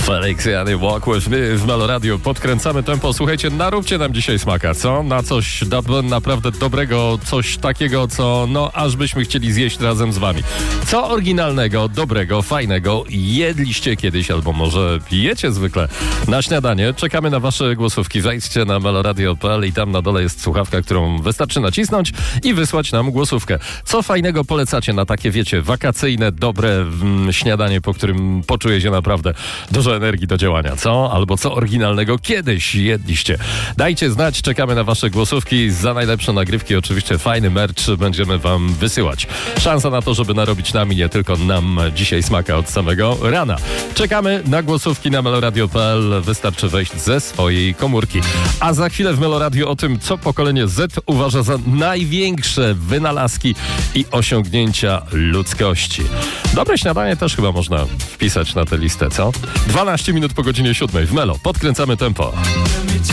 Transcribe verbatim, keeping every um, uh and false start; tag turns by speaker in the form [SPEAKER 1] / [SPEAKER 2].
[SPEAKER 1] Felix Jany, Walk With Me w Melo Radio. Podkręcamy tempo. Słuchajcie, naróbcie nam dzisiaj smaka, co? Na coś do, naprawdę dobrego, coś takiego, co no aż byśmy chcieli zjeść razem z wami. Co oryginalnego, dobrego, fajnego jedliście kiedyś, albo może jecie zwykle na śniadanie? Czekamy na wasze głosówki. Wejdźcie na meloradio kropka p l i tam na dole jest słuchawka, którą wystarczy nacisnąć i wysłać nam głosówkę. Co fajnego polecacie na takie, wiecie, wakacyjne, dobre mm, śniadanie, po którym poczuje się naprawdę dużo energii do działania, co? Albo co oryginalnego kiedyś jedliście. Dajcie znać, czekamy na wasze głosówki. Za najlepsze nagrywki oczywiście fajny merch będziemy wam wysyłać. Szansa na to, żeby narobić nami, nie tylko nam dzisiaj smaka od samego rana. Czekamy na głosówki na meloradio kropka p l. Wystarczy wejść ze swojej komórki. A za chwilę w Meloradio o tym, co pokolenie Z uważa za największe wynalazki i osiągnięcia ludzkości. Dobre śniadanie też chyba można wpisać na tę listę, co? dwanaście minut po godzinie siódmej w Melo. Podkręcamy tempo.